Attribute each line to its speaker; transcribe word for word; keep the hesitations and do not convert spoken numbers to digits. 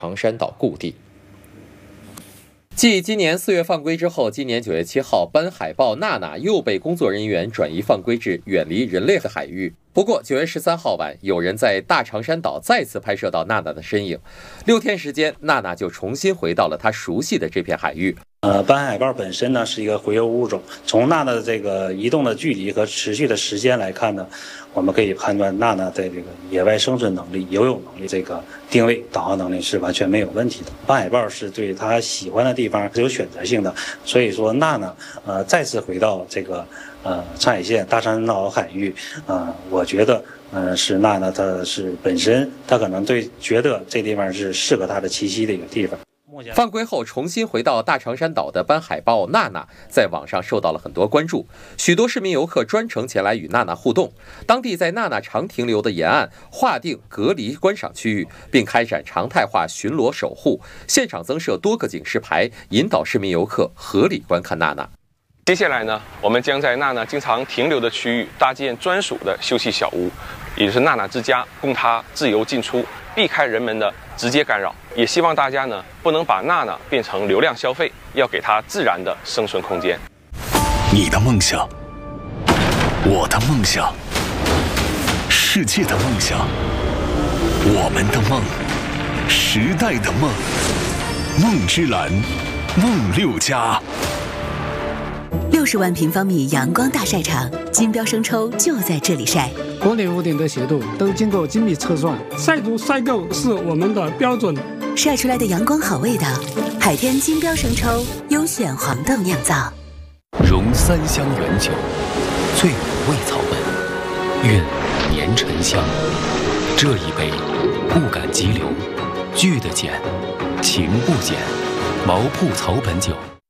Speaker 1: 长山岛故地。继今年四月放归之后，今年九月七号，斑海豹娜娜又被工作人员转移放归至远离人类的海域。不过，九月十三号晚，有人在大长山岛再次拍摄到娜娜的身影。六天时间，娜娜就重新回到了她熟悉的这片海域。
Speaker 2: 呃，斑海豹本身呢是一个洄游物种，从娜娜的这个移动的距离和持续的时间来看呢，我们可以判断娜娜在这个野外生存能力、游泳能力、这个定位、导航能力是完全没有问题的。斑海豹是对它喜欢的地方是有选择性的，所以说娜娜呃再次回到这个呃上海县大长山岛海域，呃，我觉得呃是娜娜她是本身她可能对觉得这地方是适合她的栖息的一个地方。
Speaker 1: 放归后重新回到大长山岛的斑海豹娜娜，在网上受到了很多关注，许多市民游客专程前来与娜娜互动。当地在娜娜常停留的沿岸划定隔离观赏区域，并开展常态化巡逻守护，现场增设多个警示牌，引导市民游客合理观看娜娜。
Speaker 3: 接下来呢，我们将在娜娜经常停留的区域搭建专属的休憩小屋，也就是娜娜之家，供她自由进出，避开人们的直接干扰。也希望大家呢，不能把娜娜变成流量消费，要给她自然的生存空间。
Speaker 4: 你的梦想，我的梦想，世界的梦想，我们的梦，时代的梦，梦之蓝，梦六家。
Speaker 5: 六十万平方米阳光大晒场，金标生抽就在这里晒。
Speaker 6: 国内屋顶的斜度都经过精密测算，晒足晒够是我们的标准。
Speaker 5: 晒出来的阳光好味道，海天金标生抽优选黄豆酿造。
Speaker 7: 融三香原酒，醉五味草本，韵年沉香。这一杯不敢急流，聚的减，情不减，毛铺草本酒。